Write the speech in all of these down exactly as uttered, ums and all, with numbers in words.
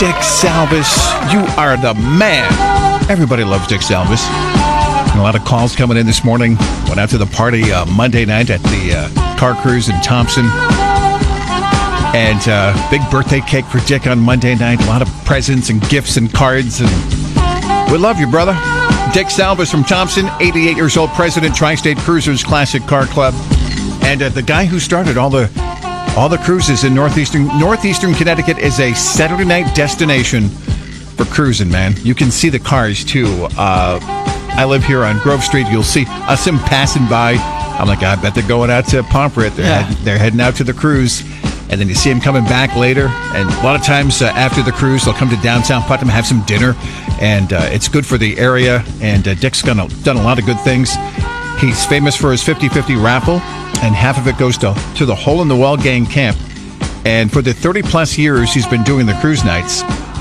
Dick Salvis, you are the man. Everybody loves Dick Salvis. And a lot of calls coming in this morning. Went out to the party uh, Monday night at the uh, Car Cruise in Thompson. And uh, big birthday cake for Dick on Monday night. A lot of presents and gifts and cards. And we love you, brother. Dick Salvis from Thompson, eighty-eight years old, president, Tri-State Cruisers Classic Car Club. And uh, the guy who started all the all the cruises in northeastern northeastern Connecticut is a Saturday night destination for cruising, man. You can see the cars, too. Uh, I live here on Grove Street. You'll see us them passing by. I'm like, I bet they're going out to Pomfret. They're, yeah. head, they're heading out to the cruise. And then you see them coming back later. And a lot of times uh, after the cruise, they'll come to downtown Putnam, have some dinner. And uh, it's good for the area. And uh, Dick's gonna, done a lot of good things. He's famous for his fifty-fifty raffle. And half of it goes to, to the Hole in the Wall Gang Camp. And for the thirty-plus years he's been doing the cruise nights,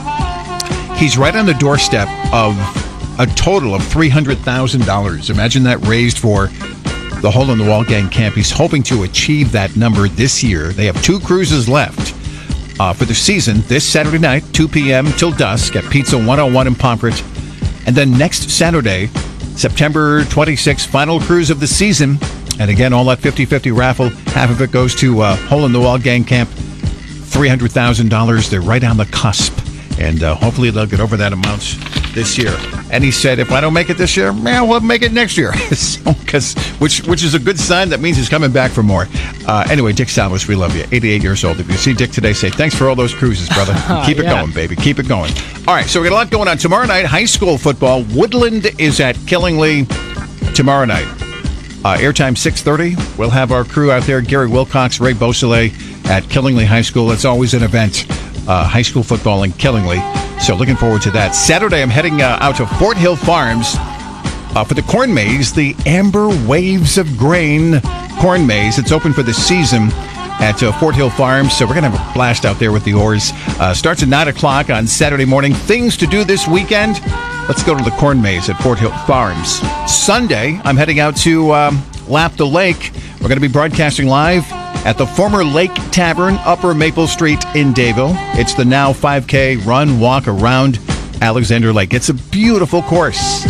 he's right on the doorstep of a total of three hundred thousand dollars. Imagine that raised for the Hole in the Wall Gang Camp. He's hoping to achieve that number this year. They have two cruises left uh, for the season. This Saturday night, two p.m. till dusk at Pizza one oh one in Pomfret. And then next Saturday, September twenty-sixth, final cruise of the season. And again, all that fifty-fifty raffle, half of it goes to uh, Hole in the Wall Gang Camp. three hundred thousand dollars. They're right on the cusp. And uh, hopefully they'll get over that amount this year. And he said, if I don't make it this year, man, we'll make it next year. so, cause, which which is a good sign. That means he's coming back for more. Uh, anyway, Dick Salvis, we love you. eighty-eight years old. If you see Dick today, say, thanks for all those cruises, brother. Keep it yeah. going, baby. Keep it going. All right, so we got a lot going on. Tomorrow night, high school football. Woodland is at Killingley tomorrow night. Uh, airtime six thirty. We'll have our crew out there, Gary Wilcox, Ray Beausoleil at Killingley High School. It's always an event, uh, high school football in Killingley. So looking forward to that. Saturday, I'm heading uh, out to Fort Hill Farms uh, for the corn maze, the Amber Waves of Grain corn maze. It's open for the season at uh, Fort Hill Farms. So we're going to have a blast out there with the oars. Uh, starts at nine o'clock on Saturday morning. Things to do this weekend. Let's go to the corn maze at Fort Hill Farms. Sunday, I'm heading out to um, Lap the Lake. We're going to be broadcasting live at the former Lake Tavern, Upper Maple Street in Dayville. It's the now five K run, walk around Alexander Lake. It's a beautiful course.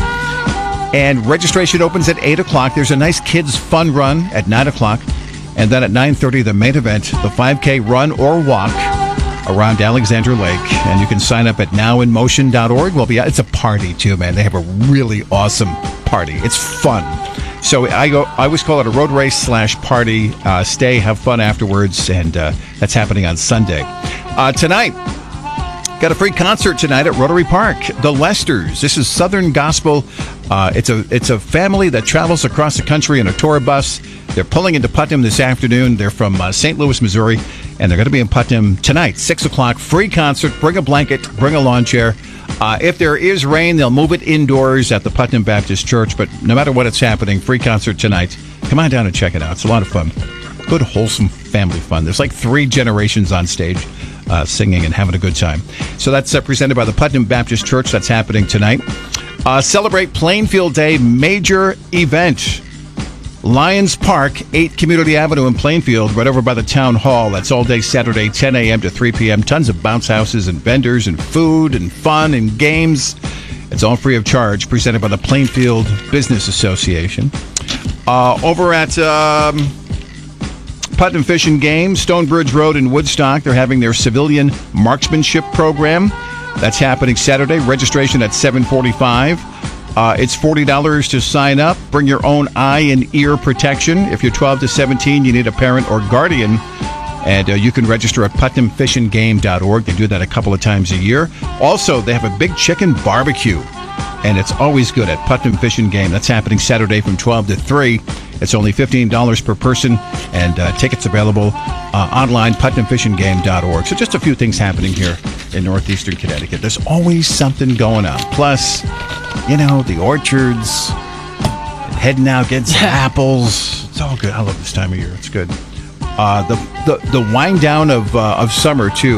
And registration opens at eight o'clock. There's a nice kids fun run at nine o'clock. And then at nine thirty, the main event, the five K run or walk around Alexander Lake. And you can sign up at now in motion dot org. We'll be, it's a party too, man. They have a really awesome party. It's fun. So I go. I always call it a road race slash party. Uh, stay, have fun afterwards, and uh, that's happening on Sunday. Uh, tonight, got a free concert tonight at Rotary Park. The Lesters. This is Southern Gospel. Uh, it's a it's a family that travels across the country in a tour bus. They're pulling into Putnam this afternoon. They're from uh, Saint Louis, Missouri, and they're going to be in Putnam tonight, six o'clock. Free concert. Bring a blanket. Bring a lawn chair. Uh, if there is rain, they'll move it indoors at the Putnam Baptist Church. But no matter what it's happening, free concert tonight. Come on down and check it out. It's a lot of fun. Good, wholesome family fun. There's like three generations on stage uh, singing and having a good time. So that's uh, presented by the Putnam Baptist Church. That's happening tonight. Uh, celebrate Plainfield Day major event. Lions Park, eight Community Avenue in Plainfield, right over by the Town Hall. That's all day Saturday, ten a.m. to three p.m. Tons of bounce houses and vendors and food and fun and games. It's all free of charge, presented by the Plainfield Business Association. Uh, over at um, Putnam Fish and Game, Stonebridge Road in Woodstock, they're having their civilian marksmanship program. That's happening Saturday. Registration at seven forty-five. Uh, it's forty dollars to sign up. Bring your own eye and ear protection. If you're twelve to seventeen, you need a parent or guardian. And uh, you can register at putnam fish and game dot org. They do that a couple of times a year. Also, they have a big chicken barbecue. And it's always good at Putnam Fish and Game. That's happening Saturday from twelve to three. It's only fifteen dollars per person. And uh, tickets available uh, online, putnam fish and game dot org. So just a few things happening here in northeastern Connecticut. There's always something going on. Plus, you know, the orchards, heading out, getting some apples. It's all good. I love this time of year. It's good. Uh, the, the the wind down of uh, of summer too.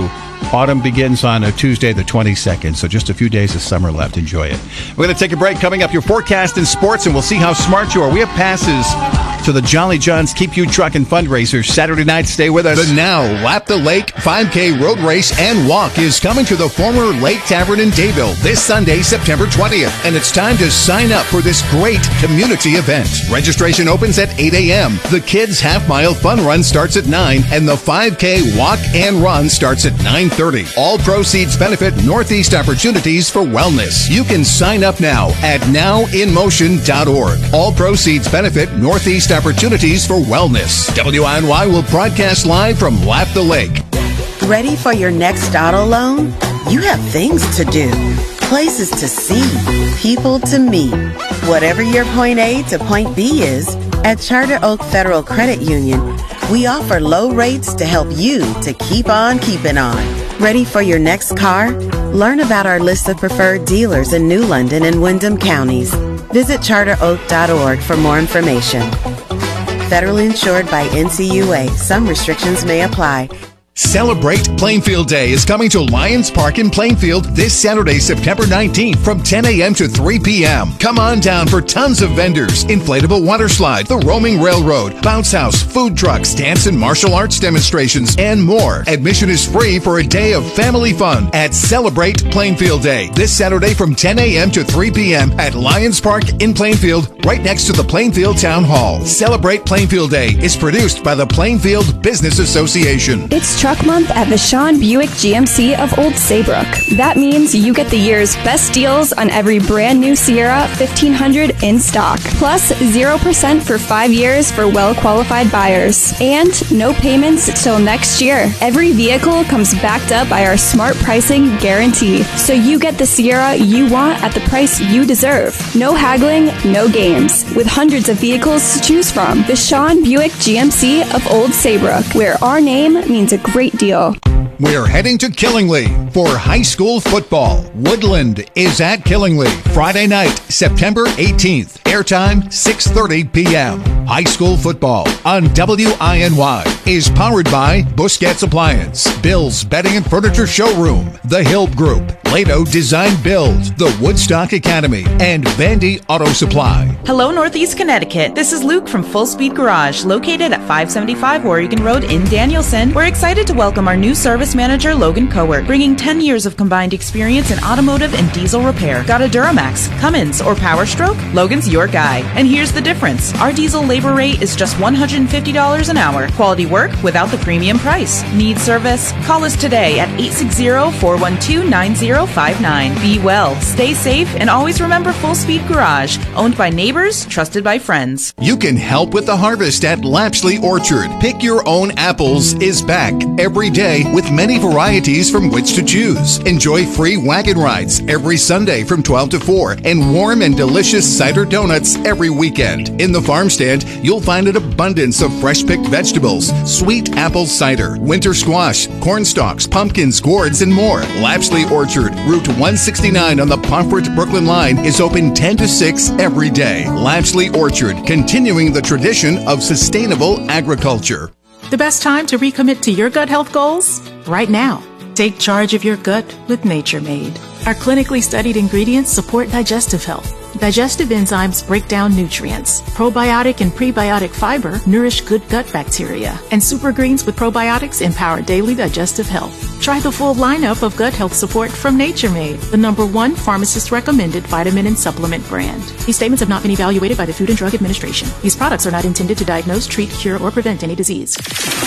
Autumn begins on a Tuesday, the twenty-second, so just a few days of summer left. Enjoy it. We're going to take a break. Coming up, your forecast in sports, and we'll see how smart you are. We have passes to the Jolly John's Keep You Truckin' fundraiser Saturday night. Stay with us. The Now Lap the Lake five K road race and walk is coming to the former Lake Tavern in Dayville this Sunday, September twentieth. And it's time to sign up for this great community event. Registration opens at eight a.m. The Kids Half Mile Fun Run starts at nine, and the five K walk and run starts at nine thirty. All proceeds benefit Northeast Opportunities for Wellness. You can sign up now at now in motion dot org. All proceeds benefit Northeast Opportunities for Wellness. W I N Y will broadcast live from Lap the Lake. Ready for your next auto loan? You have things to do, places to see, people to meet. Whatever your point A to point B is, at Charter Oak Federal Credit Union, we offer low rates to help you to keep on keeping on. Ready for your next car? Learn about our list of preferred dealers in New London and Windham counties. Visit charter oak dot org for more information. Federally insured by N C U A. Some restrictions may apply. Celebrate Plainfield Day is coming to Lions Park in Plainfield this Saturday, September nineteenth from ten a.m. to three p.m. Come on down for tons of vendors, inflatable water slide, the roaming railroad, bounce house, food trucks, dance and martial arts demonstrations, and more. Admission is free for a day of family fun at Celebrate Plainfield Day this Saturday from ten a.m. to three p.m. at Lions Park in Plainfield, right next to the Plainfield Town Hall. Celebrate Plainfield Day is produced by the Plainfield Business Association. It's Truck Month at Vashon Buick G M C of Old Saybrook. That means you get the year's best deals on every brand new Sierra fifteen hundred in stock, plus zero percent for five years for well-qualified buyers, and no payments till next year. Every vehicle comes backed up by our smart pricing guarantee, so you get the Sierra you want at the price you deserve. No haggling, no games. With hundreds of vehicles to choose from, Vashon Buick G M C of Old Saybrook, where our name means a great deal. We're heading to Killingly for high school football. Woodland is at Killingly Friday night, September eighteenth. Airtime six thirty p.m. High school football on W I N Y is powered by Busquets Appliance, Bill's Bedding and Furniture Showroom, The Hill Group, Lato Design Build, the Woodstock Academy, and Vandy Auto Supply. Hello, Northeast Connecticut. This is Luke from Full Speed Garage, located at five seventy-five Oregon Road in Danielson. We're excited to welcome our new service manager, Logan Cowart, bringing ten years of combined experience in automotive and diesel repair. Got a Duramax, Cummins, or Power Stroke? Logan's your guy. And here's the difference. Our diesel labor rate is just one hundred fifty dollars an hour. Quality work without the premium price. Need service? Call us today at eight six zero, four one two, nine zero five nine. Be well, stay safe, and always remember Full Speed Garage, owned by neighbors, trusted by friends. You can help with the harvest at Lapsley Orchard. Pick Your Own Apples is back every day with many varieties from which to choose. Enjoy free wagon rides every Sunday from twelve to four and warm and delicious cider donuts every weekend. In the farm stand, you'll find an abundance of fresh-picked vegetables, sweet apple cider, winter squash, corn stalks, pumpkins, gourds, and more. Lapsley Orchard, Route one sixty-nine on the Pomfret-Brooklyn line, is open ten to six every day. Lapsley Orchard, continuing the tradition of sustainable agriculture. The best time to recommit to your gut health goals? Right now. Take charge of your gut with Nature Made. Our clinically studied ingredients support digestive health. Digestive enzymes break down nutrients. Probiotic and prebiotic fiber nourish good gut bacteria. And super greens with probiotics empower daily digestive health. Try the full lineup of gut health support from Nature Made, the number one pharmacist-recommended vitamin and supplement brand. These statements have not been evaluated by the Food and Drug Administration. These products are not intended to diagnose, treat, cure, or prevent any disease.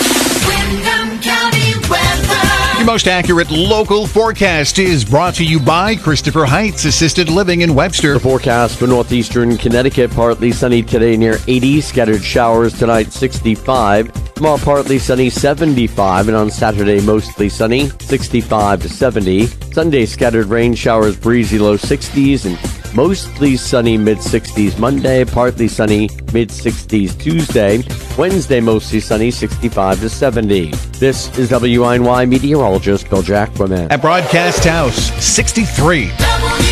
Windham County weather. Your most accurate local forecast is brought to you by Christopher Heights Assisted Living in Webster. The forecast for northeastern Connecticut, partly sunny today near eighty, scattered showers tonight sixty-five, tomorrow partly sunny seventy-five, and on Saturday mostly sunny sixty-five to seventy. Sunday scattered rain showers, breezy low sixties, and mostly sunny mid-sixties Monday, partly sunny mid-sixties Tuesday. Wednesday mostly sunny sixty-five to seventy. This is W I N Y meteorologist Bill Jackman. At Broadcast House, sixty-three. W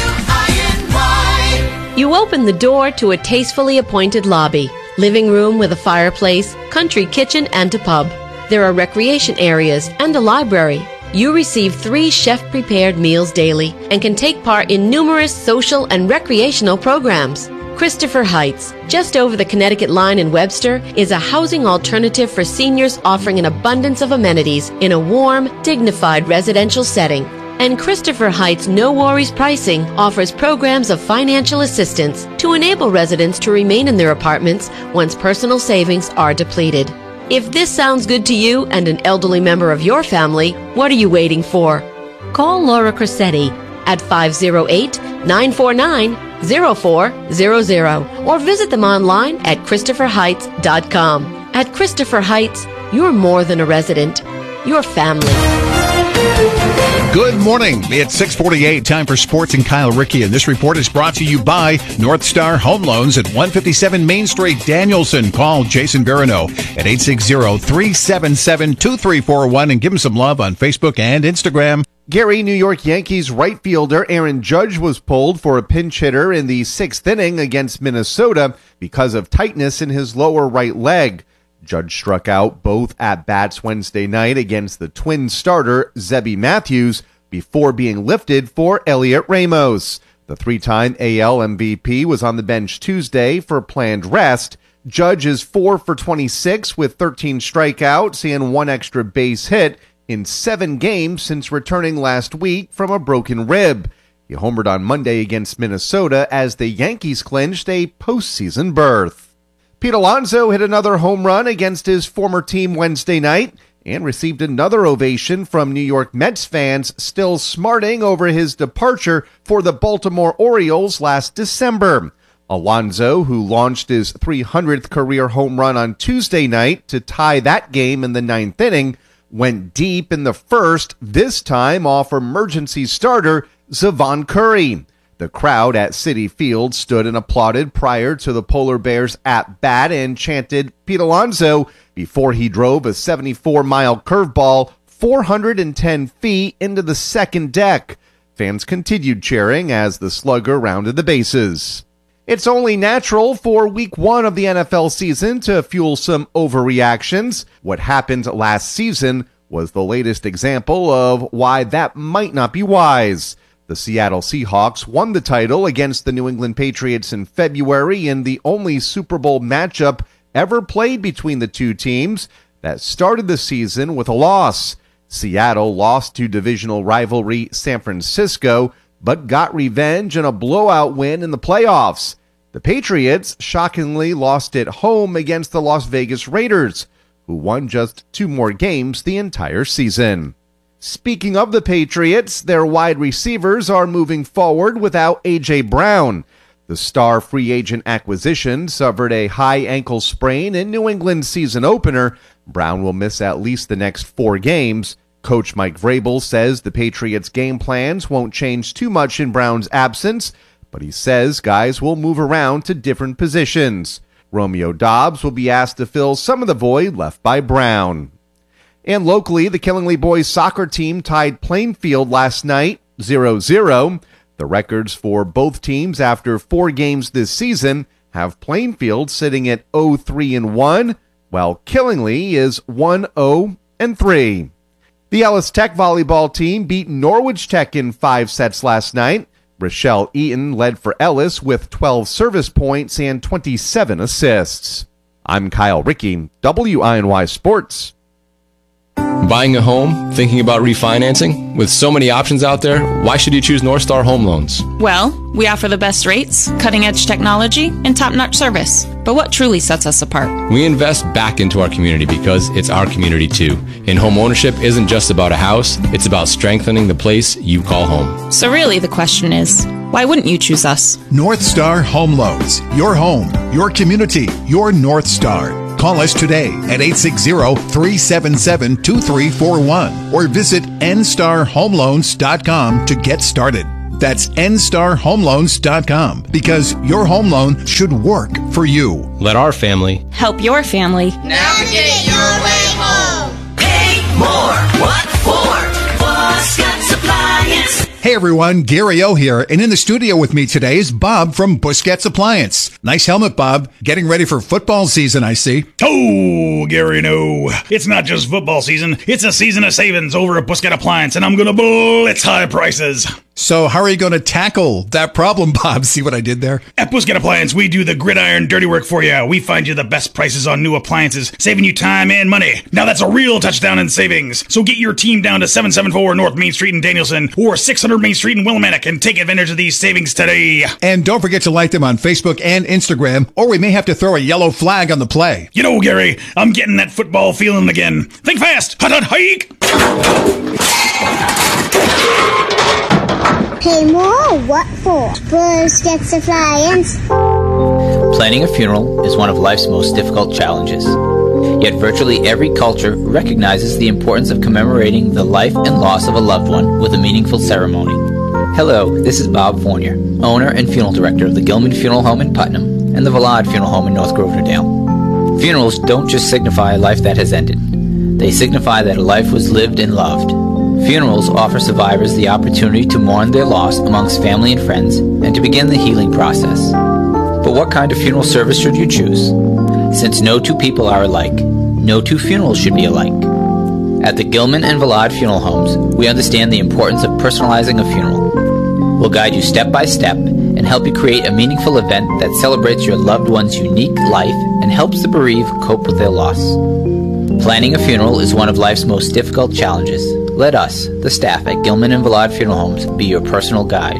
I N Y. You open the door to a tastefully appointed lobby, living room with a fireplace, country kitchen, and a pub. There are recreation areas and a library. you receive three chef-prepared meals daily and can take part in numerous social and recreational programs. Christopher Heights, just over the Connecticut line in Webster, is a housing alternative for seniors offering an abundance of amenities in a warm, dignified residential setting. And Christopher Heights No Worries Pricing offers programs of financial assistance to enable residents to remain in their apartments once personal savings are depleted. If this sounds good to you and an elderly member of your family, what are you waiting for? Call Laura Cressetti at five oh eight, nine four nine, oh four hundred or visit them online at christopher heights dot com. At Christopher Heights, you're more than a resident. You're family. Good morning. It's six forty-eight. Time for sports and Kyle Rickey. And this report is brought to you by North Star Home Loans at one fifty-seven Main Street, Danielson. Call Jason Barano at eight six zero, three seven seven, two three four one and give him some love on Facebook and Instagram. Gary, New York Yankees right fielder Aaron Judge was pulled for a pinch hitter in the sixth inning against Minnesota because of tightness in his lower right leg. Judge struck out both at-bats Wednesday night against the Twins starter Zebby Matthews before being lifted for Elliot Ramos. The three-time A L M V P was on the bench Tuesday for planned rest. Judge is four for twenty-six with thirteen strikeouts and one extra base hit in seven games since returning last week from a broken rib. He homered on Monday against Minnesota as the Yankees clinched a postseason berth. Pete Alonso hit another home run against his former team Wednesday night and received another ovation from New York Mets fans still smarting over his departure for the Baltimore Orioles last December. Alonso, who launched his three hundredth career home run on Tuesday night to tie that game in the ninth inning, went deep in the first, this time off emergency starter Zavon Curry. The crowd at Citi Field stood and applauded prior to the Polar Bears at-bat and chanted Pete Alonso before he drove a seventy-four mile curveball four hundred ten feet into the second deck. Fans continued cheering as the slugger rounded the bases. It's only natural for week one of the N F L season to fuel some overreactions. What happened last season was the latest example of why that might not be wise. The Seattle Seahawks won the title against the New England Patriots in February in the only Super Bowl matchup ever played between the two teams that started the season with a loss. Seattle lost to divisional rivalry San Francisco, but got revenge in a blowout win in the playoffs. The Patriots shockingly lost at home against the Las Vegas Raiders, who won just two more games the entire season. Speaking of the Patriots, their wide receivers are moving forward without A J. Brown. The star free agent acquisition suffered a high ankle sprain in New England's season opener. Brown will miss at least the next four games. Coach Mike Vrabel says the Patriots' game plans won't change too much in Brown's absence, but he says guys will move around to different positions. Romeo Doubs will be asked to fill some of the void left by Brown. And locally, the Killingly boys soccer team tied Plainfield last night, zero zero. The records for both teams after four games this season have Plainfield sitting at oh three and one, while Killingly is one oh and three. The Ellis Tech volleyball team beat Norwich Tech in five sets last night. Rochelle Eaton led for Ellis with twelve service points and twenty-seven assists. I'm Kyle Rickey, W I N Y Sports. Buying a home, thinking about refinancing? With so many options out there, why should you choose North Star Home Loans? Well, we offer the best rates, cutting-edge technology, and top-notch service. But what truly sets us apart? We invest back into our community because it's our community too. And home ownership isn't just about a house, it's about strengthening the place you call home. So really the question is, why wouldn't you choose us? North Star Home Loans. Your home, your community, your North Star. Call us today at eight six zero, three seven seven, two three four one or visit n star home loans dot com to get started. That's n star home loans dot com because your home loan should work for you. Let our family help your family navigate your way home. Pay more. What for? For Scott's Appliance. Hey everyone, Gary O here, and in the studio with me today is Bob from Busquets Appliance. Nice helmet, Bob. Getting ready for football season, I see. Oh, Gary, no. It's not just football season. It's a season of savings over at Busquets Appliance, and I'm going to blitz high prices. So how are you going to tackle that problem, Bob? See what I did there? At Busquets Appliance, we do the gridiron dirty work for you. We find you the best prices on new appliances, saving you time and money. Now that's a real touchdown in savings. So get your team down to seven seventy-four North Main Street in Danielson or six hundred Main Street in Willimantic and take advantage of these savings today. And don't forget to like them on Facebook and Instagram, or we may have to throw a yellow flag on the play. You know, Gary, I'm getting that football feeling again. Think fast. Hut, hut, hike. Hey, more? What for? Busquets Appliance. Planning a funeral is one of life's most difficult challenges. Yet virtually every culture recognizes the importance of commemorating the life and loss of a loved one with a meaningful ceremony. Hello, this is Bob Fournier, owner and funeral director of the Gilman Funeral Home in Putnam and the Vallard Funeral Home in North Grosvenor-Dale. Funerals don't just signify a life that has ended. They signify that a life was lived and loved. Funerals offer survivors the opportunity to mourn their loss amongst family and friends and to begin the healing process. But what kind of funeral service should you choose? Since no two people are alike, no two funerals should be alike. At the Gilman and Vallard Funeral Homes, we understand the importance of personalizing a funeral. We'll guide you step by step and help you create a meaningful event that celebrates your loved one's unique life and helps the bereaved cope with their loss. Planning a funeral is one of life's most difficult challenges. Let us, the staff at Gilman and Vallard Funeral Homes, be your personal guide.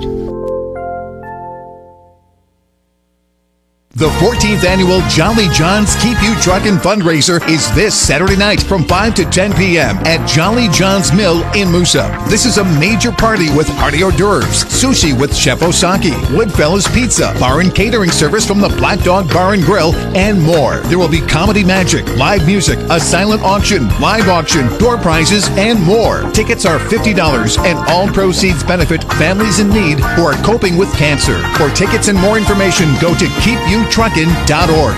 The fourteenth Annual Jolly John's Keep You Truckin' Fundraiser is this Saturday night from five to ten p.m. at Jolly John's Mill in Moosup. This is a major party with hearty hors d'oeuvres, sushi with Chef Osaki, Woodfellas Pizza, bar and catering service from the Black Dog Bar and Grill, and more. There will be comedy magic, live music, a silent auction, live auction, door prizes, and more. Tickets are fifty dollars, and all proceeds benefit families in need who are coping with cancer. For tickets and more information, go to keep you truckin dot org.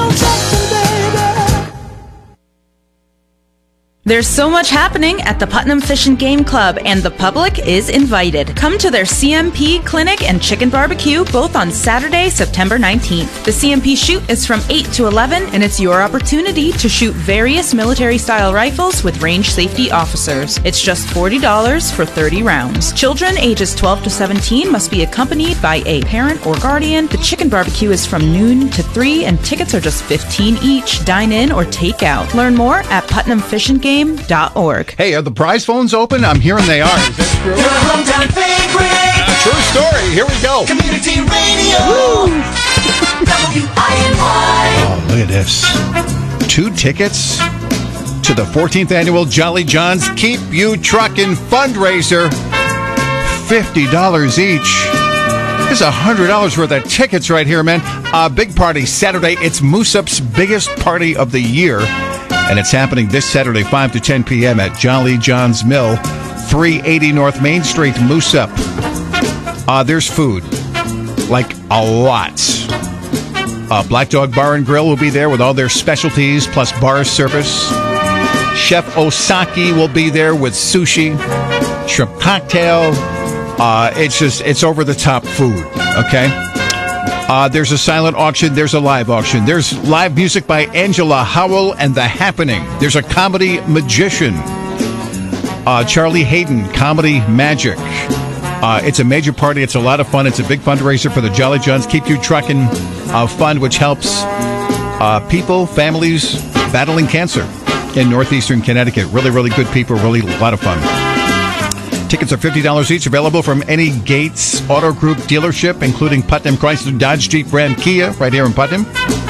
There's so much happening at the Putnam Fish and Game Club, and the public is invited. Come to their C M P Clinic and Chicken Barbecue, both on Saturday, September nineteenth. The C M P shoot is from eight to eleven, and it's your opportunity to shoot various military-style rifles with range safety officers. It's just forty dollars for thirty rounds. Children ages twelve to seventeen must be accompanied by a parent or guardian. The Chicken Barbecue is from noon to three, and tickets are just fifteen dollars each. Dine in or take out. Learn more at putnam fish and game dot org. Hey, are the prize phones open? I'm hearing they are. Is that true? Your hometown favorite. Uh, true story. Here we go. Community Radio. W I N Y. Oh, look at this. Two tickets to the fourteenth Annual Jolly John's Keep You Truckin' Fundraiser. fifty dollars each. There's one hundred dollars worth of tickets right here, man. A uh, big party Saturday. It's Moosup's biggest party of the year. And it's happening this Saturday, five to ten p.m. at Jolly John's Mill, three eighty North Main Street, Moosup. Uh, there's food, like a lot. Uh, Black Dog Bar and Grill will be there with all their specialties, plus bar service. Chef Osaki will be there with sushi, shrimp cocktail. Uh, it's just, it's over-the-top food, okay? Uh, there's a silent auction. There's a live auction. There's live music by Angela Howell and The Happening. There's a comedy magician, uh, Charlie Hayden, Comedy Magic. Uh, it's a major party. It's a lot of fun. It's a big fundraiser for the Jolly John's Keep You Truckin' uh, Fund, which helps uh, people, families battling cancer in northeastern Connecticut. Really, really good people. Really a lot of fun. Tickets are fifty dollars each, available from any Gates Auto Group dealership, including Putnam Chrysler, Dodge, Jeep, Ram, Kia, right here in Putnam.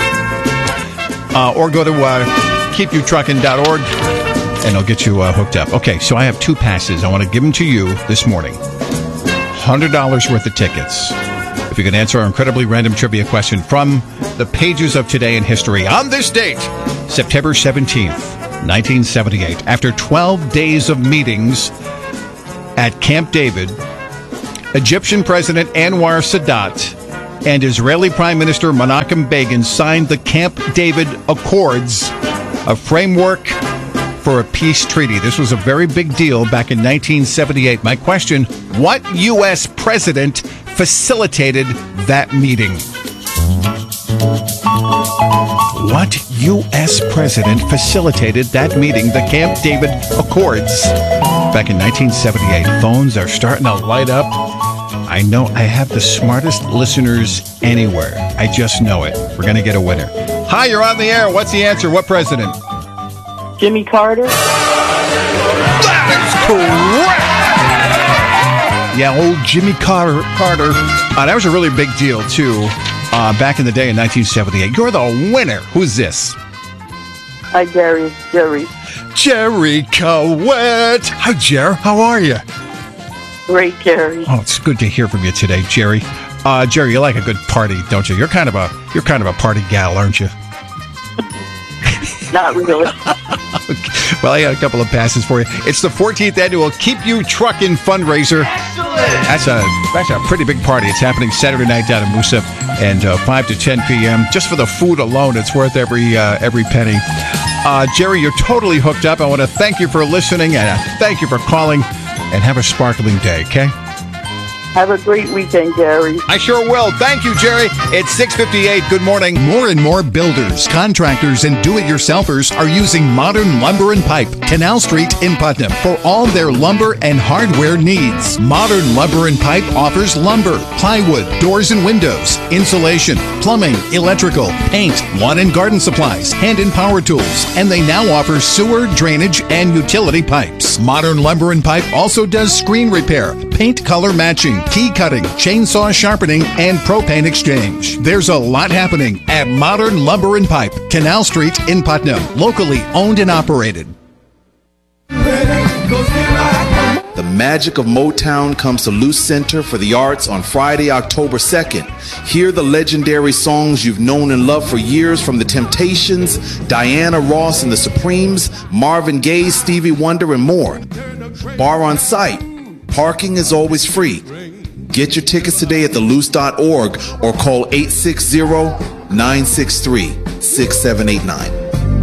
Uh, or go to uh, keep you truckin dot org, and they'll get you uh, hooked up. Okay, so I have two passes. I want to give them to you this morning. one hundred dollars worth of tickets. If you can answer our incredibly random trivia question from the pages of Today in History on this date, September seventeenth, nineteen seventy-eight. After twelve days of meetings at Camp David, Egyptian President Anwar Sadat and Israeli Prime Minister Menachem Begin signed the Camp David Accords, a framework for a peace treaty. This was a very big deal back in nineteen seventy-eight. My question, what U S president facilitated that meeting? What U S president facilitated that meeting, the Camp David Accords, back in nineteen seventy-eight? Phones are starting to light up. I know I have the smartest listeners anywhere. I just know it. We're going to get a winner. Hi, you're on the air. What's the answer? What president? Jimmy Carter. That is correct! Yeah, old Jimmy Carter. Carter. Uh, that was a really big deal, too, uh, back in the day in nineteen seventy-eight. You're the winner. Who's this? Hi, Jerry. Jerry. Jerry Cowett. Hi, Jer. How are you? Great, Jerry. Oh, it's good to hear from you today, Jerry. Uh, Jerry, you like a good party, don't you? You're kind of a you're kind of a party gal, aren't you? Not really. Okay. Well, I got a couple of passes for you. It's the fourteenth annual Keep You Truckin' fundraiser. Excellent. That's a that's a pretty big party. It's happening Saturday night down in Moosup, and uh, five to ten p.m. Just for the food alone, it's worth every uh, every penny. Uh, Jerry, you're totally hooked up. I want to thank you for listening, and uh, thank you for calling. And have a sparkling day, okay? Have a great weekend, Jerry. I sure will. Thank you, Jerry. It's six fifty-eight. Good morning. More and more builders, contractors, and do-it-yourselfers are using Modern Lumber and Pipe, Canal Street in Putnam, for all their lumber and hardware needs. Modern Lumber and Pipe offers lumber, plywood, doors and windows, insulation, plumbing, electrical, paint, lawn and garden supplies, hand and power tools, and they now offer sewer, drainage, and utility pipes. Modern Lumber and Pipe also does screen repair, paint color matching, key cutting, chainsaw sharpening, and propane exchange. There's a lot happening at Modern Lumber and Pipe, Canal Street in Putnam, locally owned and operated. The magic of Motown comes to Luce Center for the Arts on Friday, October second. Hear the legendary songs you've known and loved for years from The Temptations, Diana Ross and the Supremes, Marvin Gaye, Stevie Wonder, and more. Bar on site. Parking is always free. Get your tickets today at the luce dot org or call eight six zero, nine six three, six seven eight nine.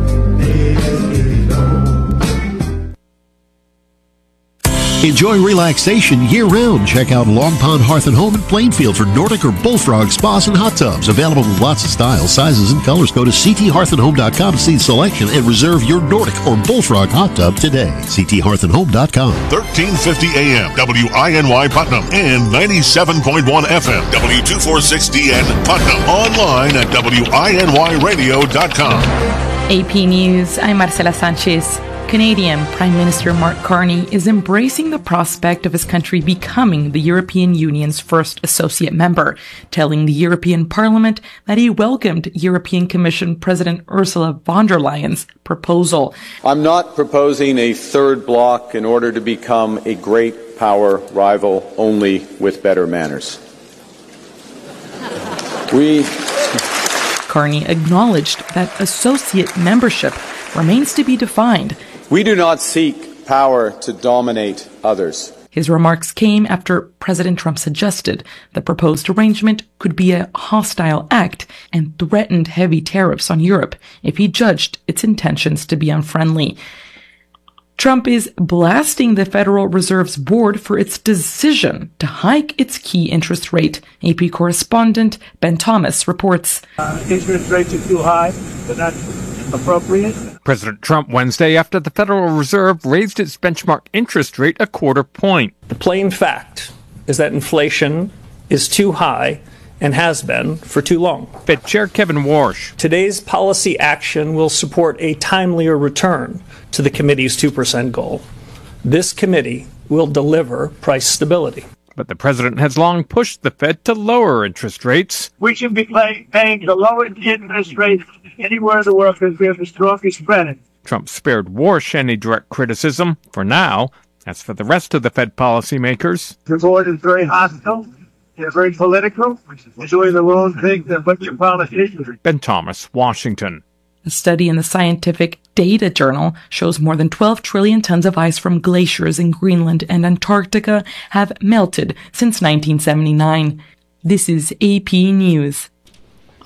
Enjoy relaxation year-round. Check out Long Pond Hearth and Home in Plainfield for Nordic or Bullfrog spas and hot tubs. Available in lots of styles, sizes, and colors. Go to c t hearth and home dot com to see the selection and reserve your Nordic or Bullfrog hot tub today. c t hearth and home dot com. thirteen fifty A M, W I N Y Putnam, and ninety-seven point one F M, W two forty-six D N Putnam. Online at W I N Y radio dot com. A P News, I'm Marcela Sanchez. Canadian Prime Minister Mark Carney is embracing the prospect of his country becoming the European Union's first associate member, telling the European Parliament that he welcomed European Commission President Ursula von der Leyen's proposal. I'm not proposing a third bloc in order to become a great power rival only with better manners. We... Carney acknowledged that associate membership remains to be defined. We do not seek power to dominate others. His remarks came after President Trump suggested the proposed arrangement could be a hostile act and threatened heavy tariffs on Europe if he judged its intentions to be unfriendly. Trump is blasting the Federal Reserve's board for its decision to hike its key interest rate. A P correspondent Ben Thomas reports. Uh, interest rates are too high. They're not appropriate. President Trump Wednesday after the Federal Reserve raised its benchmark interest rate a quarter point. The plain fact is that inflation is too high and has been for too long. Fed Chair Kevin Warsh. Today's policy action will support a timelier return to the committee's two percent goal. This committee will deliver price stability. But the president has long pushed the Fed to lower interest rates. We should be pay, paying the lowest interest rate anywhere in the world because we have the strongest credit. Trump spared Warsh any direct criticism for now. As for the rest of the Fed policymakers, the board is very hostile. They're very political. They're doing the wrong thing. They're a bunch of politicians. Ben Thomas, Washington. A study in the scientific Data Journal shows more than twelve trillion tons of ice from glaciers in Greenland and Antarctica have melted since nineteen seventy-nine. This is A P News.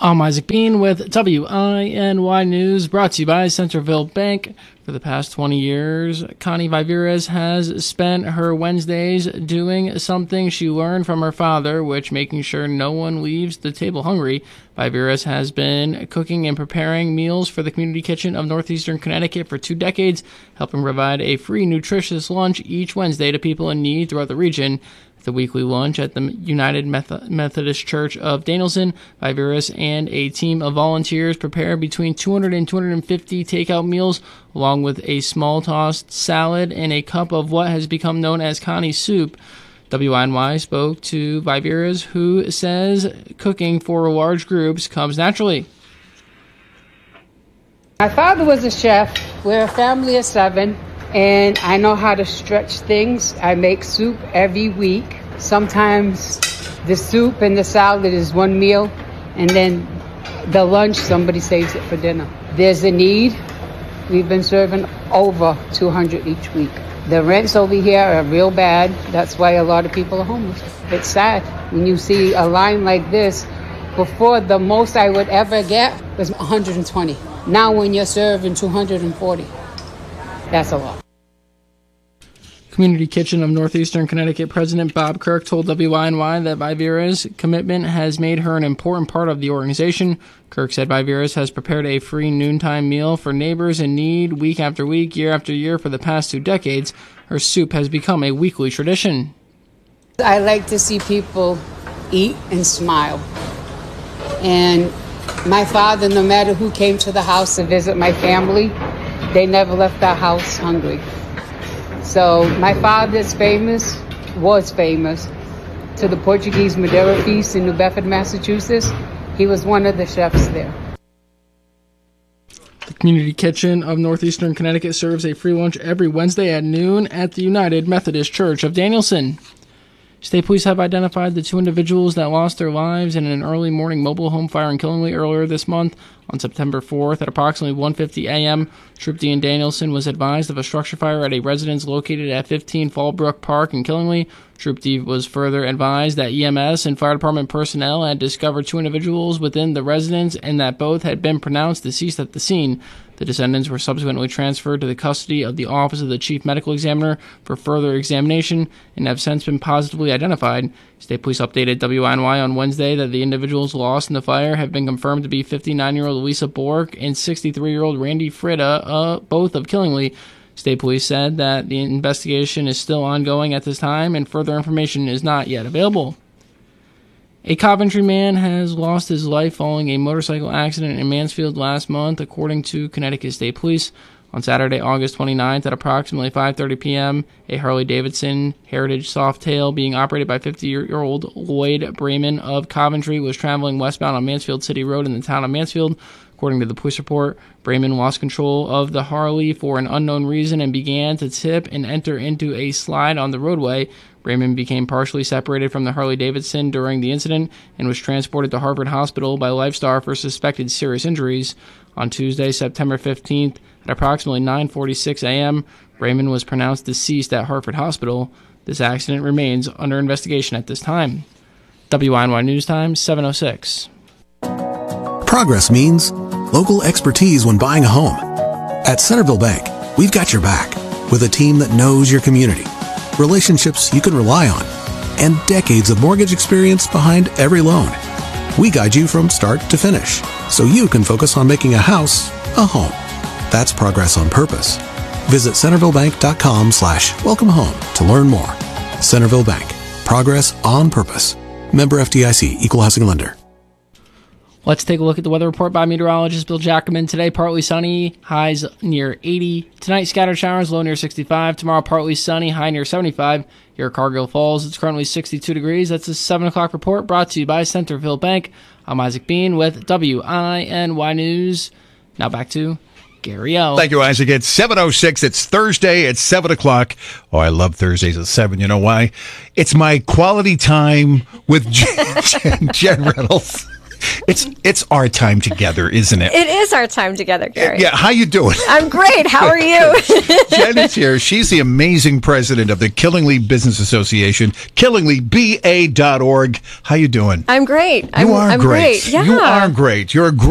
I'm Isaac Bean with W I N Y News, brought to you by Centerville Bank. For the past twenty years, Connie Viveras has spent her Wednesdays doing something she learned from her father, which making sure no one leaves the table hungry. Viveras has been cooking and preparing meals for the community kitchen of Northeastern Connecticut for two decades, helping provide a free nutritious lunch each Wednesday to people in need throughout the region. The weekly lunch at the United Methodist Church of Danielson, Viveras and a team of volunteers prepare between two hundred and two hundred fifty takeout meals, along with a small tossed salad and a cup of what has become known as Connie soup. W I N Y spoke to Viveras, who says cooking for large groups comes naturally. My father was a chef. We're a family of seven. And I know how to stretch things. I make soup every week. Sometimes the soup and the salad is one meal, and then the lunch, somebody saves it for dinner. There's a need. We've been serving over two hundred each week. The rents over here are real bad. That's why a lot of people are homeless. It's sad when you see a line like this. Before, the most I would ever get was one hundred twenty. Now when you're serving two hundred forty, that's a lot. Community Kitchen of Northeastern Connecticut President Bob Kirk told W I N Y that Viveras' commitment has made her an important part of the organization. Kirk said Viveras has prepared a free noontime meal for neighbors in need week after week, year after year for the past two decades. Her soup has become a weekly tradition. I like to see people eat and smile. And my father, no matter who came to the house to visit my family, they never left our house hungry. So my father's famous, was famous, to the Portuguese Madeira Feast in New Bedford, Massachusetts. He was one of the chefs there. The Community Kitchen of Northeastern Connecticut serves a free lunch every Wednesday at noon at the United Methodist Church of Danielson. State police have identified the two individuals that lost their lives in an early morning mobile home fire in Killingly earlier this month. On September fourth, at approximately one fifty a.m., Troop D in Danielson was advised of a structure fire at a residence located at fifteen Fallbrook Park in Killingly. Troop D was further advised that E M S and fire department personnel had discovered two individuals within the residence and that both had been pronounced deceased at the scene. The descendants were subsequently transferred to the custody of the Office of the Chief Medical Examiner for further examination and have since been positively identified. State Police updated W I N Y on Wednesday that the individuals lost in the fire have been confirmed to be fifty-nine-year-old Lisa Bork and sixty-three-year-old Randy Fritta, uh, both of Killingly. State Police said that the investigation is still ongoing at this time and further information is not yet available. A Coventry man has lost his life following a motorcycle accident in Mansfield last month, according to Connecticut State Police. On Saturday, August twenty-ninth, at approximately five thirty p.m., a Harley-Davidson Heritage Softail being operated by fifty-year-old Lloyd Brayman of Coventry was traveling westbound on Mansfield City Road in the town of Mansfield. According to the police report, Brayman lost control of the Harley for an unknown reason and began to tip and enter into a slide on the roadway. Brayman became partially separated from the Harley-Davidson during the incident and was transported to Harvard Hospital by Lifestar for suspected serious injuries. On Tuesday, September fifteenth, at approximately nine forty-six a.m., Brayman was pronounced deceased at Harvard Hospital. This accident remains under investigation at this time. W I N Y News Time, seven oh six. Progress means local expertise when buying a home. At Centerville Bank, we've got your back with a team that knows your community, relationships you can rely on, and decades of mortgage experience behind every loan. We guide you from start to finish so you can focus on making a house a home. That's progress on purpose. Visit centervillebank.com slash welcome home to learn more. Centerville Bank. Progress on purpose. Member F D I C. Equal housing lender. Let's take a look at the weather report by meteorologist Bill Jackerman. Today, partly sunny, highs near eighty. Tonight, scattered showers, low near sixty-five. Tomorrow, partly sunny, high near seventy-five. Here at Cargill Falls, it's currently sixty-two degrees. That's a seven o'clock report brought to you by Centerville Bank. I'm Isaac Bean with W I N Y News. Now back to Gary O. Thank you, Isaac. It's seven oh six. It's Thursday at seven o'clock. Oh, I love Thursdays at seven. You know why? It's my quality time with Jen, Jen, Jen Reynolds. It's it's our time together, isn't it? It is our time together, Gary. Yeah, how you doing? I'm great. How are you? Jen is here. She's the amazing president of the Killingly Business Association, killingly b a dot org. How you doing? I'm great. You I'm, are I'm great. great. Yeah. You are great. You're a great